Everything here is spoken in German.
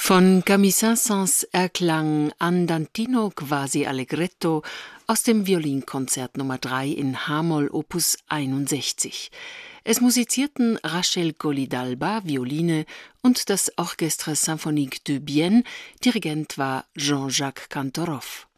Von Camille Saint-Saëns erklang Andantino quasi allegretto aus dem Violinkonzert Nr. 3 in h-Moll Opus 61. Es musizierten Rachel Colley-Dalba, Violine, und das Orchestre Symphonique de Bienne, Dirigent war Jean-Jacques Kantorov.